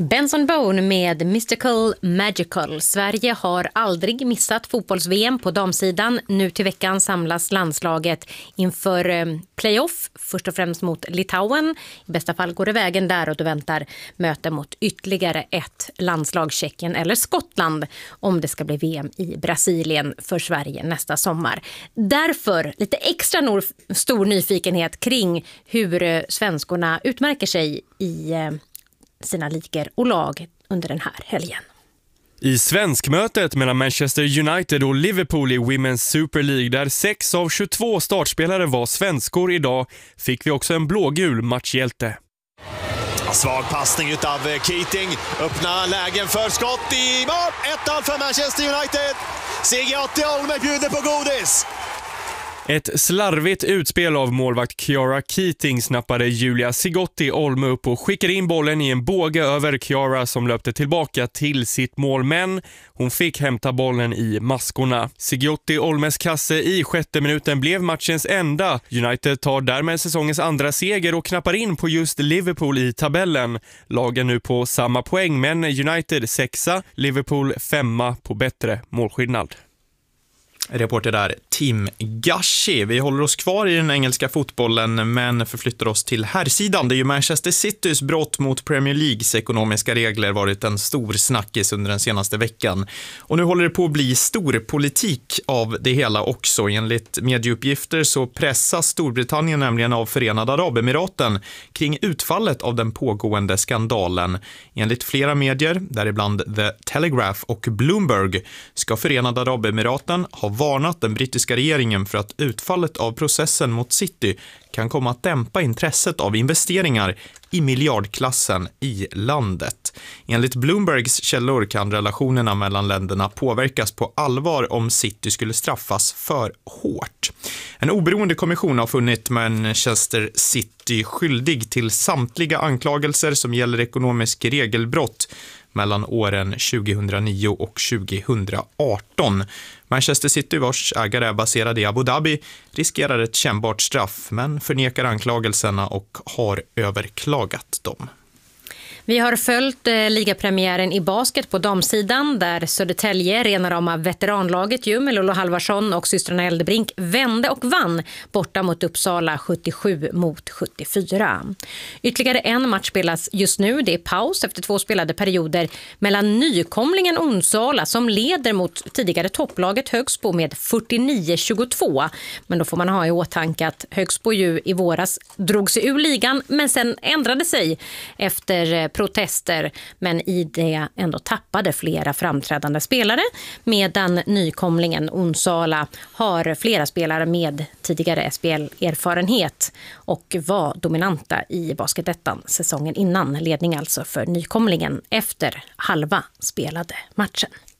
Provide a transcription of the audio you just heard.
Benson Boone med Mystical Magical. Sverige har aldrig missat fotbolls-VM på damsidan. Nu till veckan samlas landslaget inför playoff. Först och främst mot Litauen. I bästa fall går det vägen där och då väntar möte mot ytterligare ett landslag, Tjeckien eller Skottland, om det ska bli VM i Brasilien för Sverige nästa sommar. Därför lite extra stor nyfikenhet kring hur svenskorna utmärker sig i sina ligor och lag under den här helgen. I svenskmötet mellan Manchester United och Liverpool i Women's Super League, där 6 av 22 startspelare var svenskor idag, fick vi också en blågul matchhjälte. Svag passning utav Keating, öppna lägen för skott i mål, 1-0 för Manchester United. Sigiotti Olme bjuder på godis. Ett slarvigt utspel av målvakt Chiara Keating snappade Julia Sigiotti Olme upp och skickade in bollen i en båge över Chiara som löpte tillbaka till sitt mål, men hon fick hämta bollen i maskorna. Sigiotti Olmes kasse i 6:e minuten blev matchens enda. United tar därmed säsongens andra seger och knappar in på just Liverpool i tabellen. Lagen nu på samma poäng, men United 6, Liverpool 5 på bättre målskillnad. Reporter där, Tim Gashi. Vi håller oss kvar i den engelska fotbollen men förflyttar oss till herrsidan. Det är ju Manchester Citys brott mot Premier Leagues ekonomiska regler varit en stor snackis under den senaste veckan. Och nu håller det på att bli stor politik av det hela också. Enligt medieuppgifter så pressas Storbritannien nämligen av Förenade Arabemiraten kring utfallet av den pågående skandalen. Enligt flera medier, däribland The Telegraph och Bloomberg, ska Förenade Arabemiraten ha varnat den brittiska regeringen för att utfallet av processen mot City kan komma att dämpa intresset av investeringar i miljardklassen i landet. Enligt Bloombergs källor kan relationerna mellan länderna påverkas på allvar om City skulle straffas för hårt. En oberoende kommission har funnit Manchester City skyldig till samtliga anklagelser som gäller ekonomisk regelbrott mellan åren 2009 och 2018. Manchester City, vars ägare är baserad i Abu Dhabi, riskerar ett kännbart straff men förnekar anklagelserna och har överklagat dem. Vi har följt ligapremiären i basket på damsidan där Södertälje, rena rama veteranlaget med Lolo Halvarsson och systrarna Eldebrink, vände och vann borta mot Uppsala 77-74. Ytterligare en match spelas just nu. Det är paus efter 2 spelade perioder mellan nykomlingen Onsala som leder mot tidigare topplaget Högsbo med 49-22. Men då får man ha i åtanke att Högsbo ju i våras drog sig ur ligan men sen ändrade sig efter protester, men i det ändå tappade flera framträdande spelare, medan nykomlingen Onsala har flera spelare med tidigare SPL-erfarenhet och var dominanta i basketettan säsongen innan, ledning alltså för nykomlingen efter halva spelade matchen.